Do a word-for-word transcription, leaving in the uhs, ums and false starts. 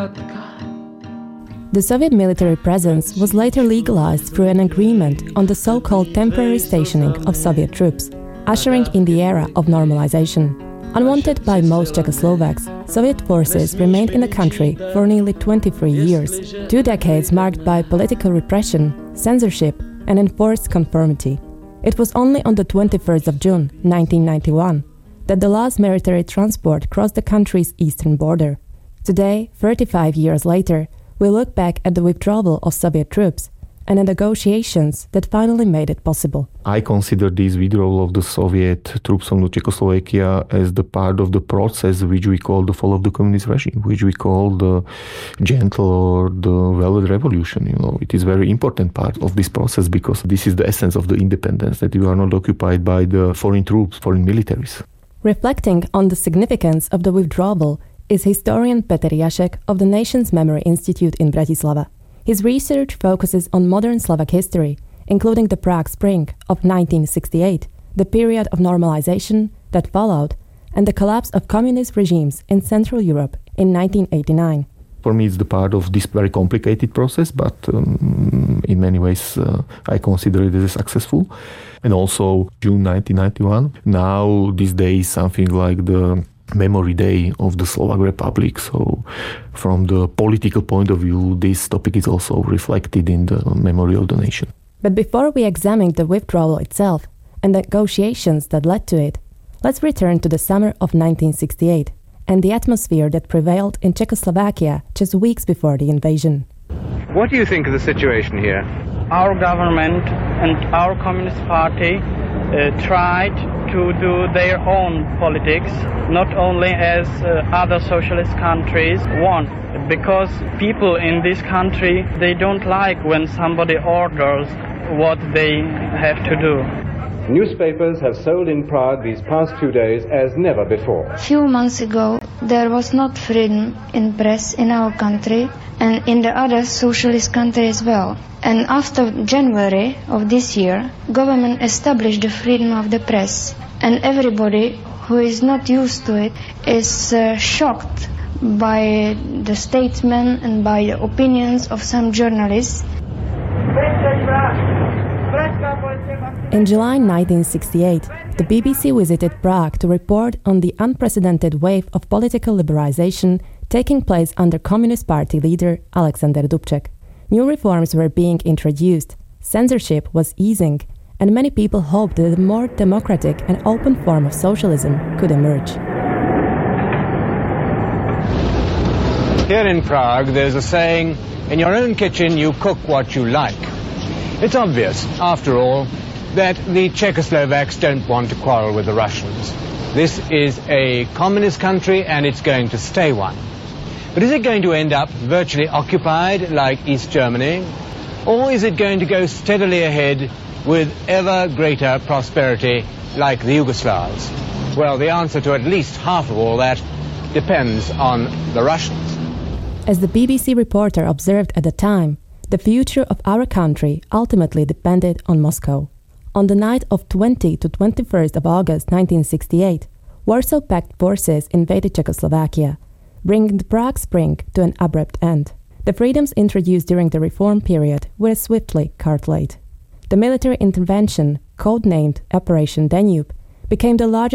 The Soviet military presence was later legalized through an agreement on the so-called temporary stationing of Soviet troops, ushering in the era of normalization. Unwanted by most Czechoslovaks, Soviet forces remained in the country for nearly twenty-three years, two decades marked by political repression, censorship, and enforced conformity. It was only on the twenty-first of June nineteen ninety-one that the last military transport crossed the country's eastern border. Today, thirty-five years later, we look back at the withdrawal of Soviet troops and the negotiations that finally made it possible. I consider this withdrawal of the Soviet troops from Czechoslovakia as the part of the process which we call the fall of the communist regime, which we call the gentle or the velvet revolution. You know, it is a very important part of this process because this is the essence of the independence, that you are not occupied by the foreign troops, foreign militaries. Reflecting on the significance of the withdrawal is historian Petr Jašek of the Nations Memory Institute in Bratislava. His research focuses on modern Slovak history, including the Prague Spring of nineteen sixty-eight, the period of normalization that followed, and the collapse of communist regimes in Central Europe in nineteen eighty-nine. For me, it's the part of this very complicated process, but um, in many ways uh, I consider it as successful. And also June nineteen ninety-one, now this day is something like the Memory Day of the Slovak Republic. So from the political point of view, this topic is also reflected in the memory of the nation. But before we examine the withdrawal itself and the negotiations that led to it, let's return to the summer of nineteen sixty-eight and the atmosphere that prevailed in Czechoslovakia just weeks before the invasion. What do you think of the situation here? Our government and our Communist Party uh, tried to do their own politics, not only as uh, other socialist countries want, because people in this country, they don't like when somebody orders what they have to do. Newspapers have sold in Prague these past two days as never before. Few months ago, there was not freedom in press in our country and in the other socialist country as well. And after January of this year, government established the freedom of the press. And everybody who is not used to it is uh, shocked by the statement and by the opinions of some journalists. In July nineteen sixty-eight, the B B C visited Prague to report on the unprecedented wave of political liberalization taking place under Communist Party leader Alexander Dubček. New reforms were being introduced, censorship was easing, and many people hoped that a more democratic and open form of socialism could emerge. Here in Prague, there's a saying, in your own kitchen you cook what you like. It's obvious, after all, that the Czechoslovaks don't want to quarrel with the Russians. This is a communist country and it's going to stay one. But is it going to end up virtually occupied like East Germany? Or is it going to go steadily ahead with ever greater prosperity like the Yugoslavs? Well, the answer to at least half of all that depends on the Russians. As the B B C reporter observed at the time, the future of our country ultimately depended on Moscow. On the night of twentieth to twenty-first of August nineteen sixty-eight, Warsaw-backed forces invaded Czechoslovakia, bringing the Prague Spring to an abrupt end. The freedoms introduced during the reform period were swiftly curtailed. The military intervention, codenamed Operation Danube, became the largest